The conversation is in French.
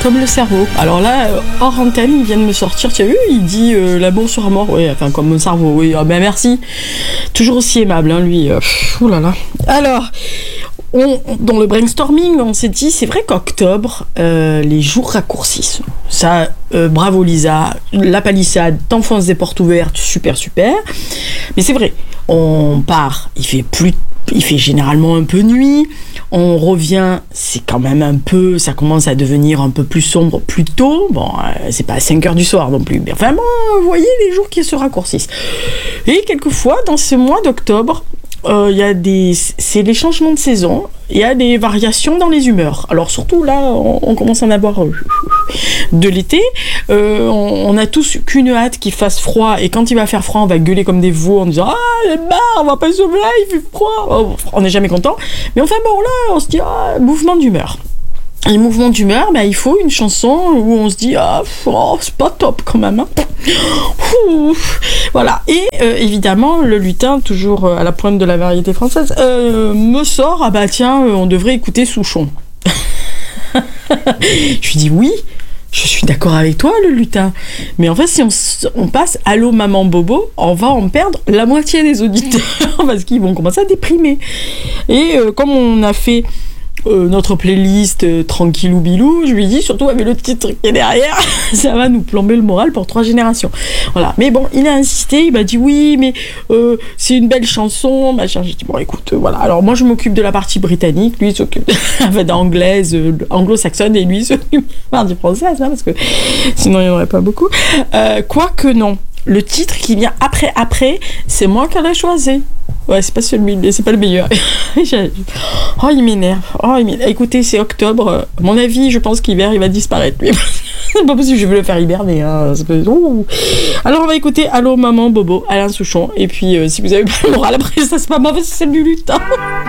comme le cerveau. Alors là, hors antenne, il vient de me sortir, tu as vu, il dit l'amour sera mort, oui, enfin comme mon cerveau, oui, ben merci. Toujours aussi aimable, hein, lui. Ouh là là. Alors, dans le brainstorming, on s'est dit, c'est vrai qu'octobre, les jours raccourcissent. Ça, bravo Lisa, la palissade, t'enfonces des portes ouvertes, super, super. Mais c'est vrai, on part, il fait généralement un peu nuit, on revient, c'est quand même ça commence à devenir un peu plus sombre plus tôt, bon, c'est pas à 5h du soir non plus, mais enfin bon, vous voyez les jours qui se raccourcissent. Et quelquefois, dans ce mois d'octobre, c'est les changements de saison, il y a des variations dans les humeurs. Alors surtout là, on commence à en avoir de l'été. On a tous qu'une hâte qu'il fasse froid, et quand il va faire froid, on va gueuler comme des veaux en disant les barres, on va pas se là, il fait froid. On n'est jamais content. Mais enfin bon là, on se dit mouvement d'humeur. Les mouvements d'humeur, il faut une chanson où on se dit c'est pas top quand même. Hein. Voilà. Et évidemment, le lutin, toujours à la pointe de la variété française, me sort on devrait écouter Souchon. Je lui dis oui. Je suis d'accord avec toi, le lutin. Mais en fait, si on passe Allô Maman Bobo, on va en perdre la moitié des auditeurs parce qu'ils vont commencer à déprimer. Et comme on a fait notre playlist tranquillou bilou, je lui dis surtout avec le titre qui est derrière, ça va nous plomber le moral pour 3 générations. Voilà. Mais bon, il a insisté, il m'a dit oui, mais c'est une belle chanson, machin. J'ai dit bon, écoute, voilà. Alors moi, je m'occupe de la partie britannique, lui il s'occupe d'anglaise, anglo-saxonne, et lui il s'occupe de la partie française, hein, parce que sinon il n'y en aurait pas beaucoup. Quoique non. Le titre qui vient après, c'est moi qui l'ai choisi. Ouais, c'est pas le meilleur. Il m'énerve. Écoutez, c'est octobre. À mon avis, je pense qu'hiver, il va disparaître. C'est pas possible, je vais le faire hiberner. Hein. Alors, on va écouter Allô Maman Bobo, Alain Souchon. Et puis, si vous avez pas le moral après, ça c'est pas mauvais, c'est celle du lutin.